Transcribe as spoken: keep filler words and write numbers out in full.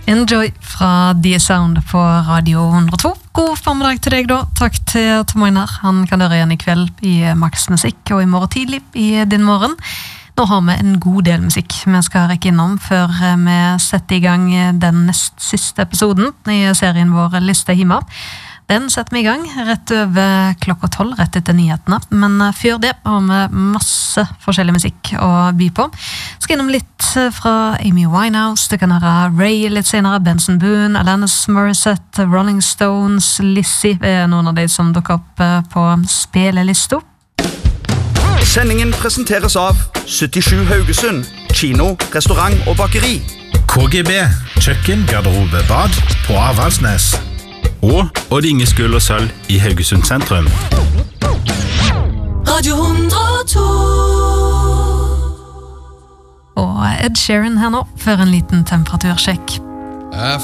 Enjoy fra D-Sound på Radio hundre og to. God formiddag til deg da. Takk til Tom Einar. Han kan dere igjen i kveld i Max Musikk og i morgen tidlig i din morgen. Nå har vi en god del musikk vi skal rekke innom før vi setter i gang den nest siste episoden i serien vår Liste Hima. Den setter vi i gang rett over klokka tolv, rett etter nyhetene. Men før det har vi masse forskjellig musikk å by på. Skal innom litt fra Amy Winehouse, det kan være Ray litt senere, Benson Boone, Alanis Morissette, Rolling Stones, Lizzie er noen av de som dukker opp på spillelisto. Sendingen presenteres av syttisju Haugesund, kino, restaurant og bakeri. K G B, kjøkken, garderobe, bad på Avaldsnes. Og Odd Inge Skull og Sølv i Haugesund sentrum. Radio hundre og to. Og Ed Sheeran her nå, for en liten temperatursjekk.